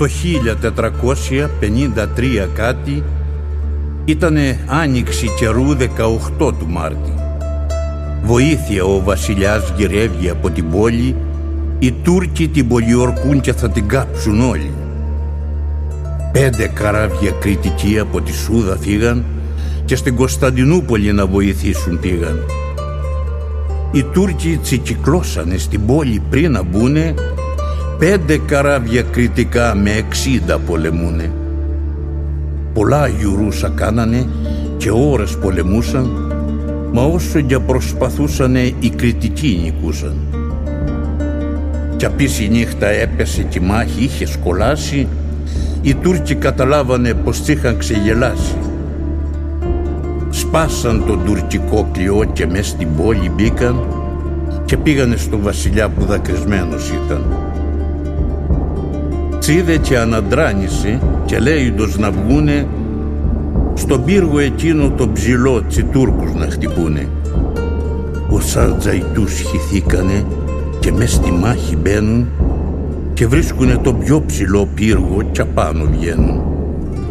Το 1453 κάτι ήτανε άνοιξη καιρού 18 του Μάρτη. Βοήθεια ο βασιλιάς γυρεύει από την πόλη, οι Τούρκοι την πολιορκούν και θα την κάψουν όλοι. 5 καράβια κριτικοί από τη Σούδα φύγαν και στην Κωνσταντινούπολη να βοηθήσουν πήγαν. Οι Τούρκοι τσικυκλώσανε στην πόλη πριν να μπουνε, 5 καράβια κριτικά με 60 πολεμούνε. Πολλά γιουρούσα κάνανε και ώρες πολεμούσαν, μα όσο για προσπαθούσανε οι κριτικοί νικούσαν. Κι απείς η νύχτα έπεσε και η μάχη είχε σκολάσει, οι Τούρκοι καταλάβανε πως τ' είχαν ξεγελάσει. Σπάσαν τον τουρκικό κλειό και μες στην πόλη μπήκαν και πήγανε στο βασιλιά που δακρυσμένος ήταν. Τσίδε και αναντράνησε και λέιντος να βγούνε στον πύργο εκείνο το ψηλό τσι Τούρκους να χτυπούνε. Ως τζαϊτούς χυθήκανε και μες στη μάχη μπαίνουν και βρίσκουνε το πιο ψηλό πύργο και απάνω βγαίνουν.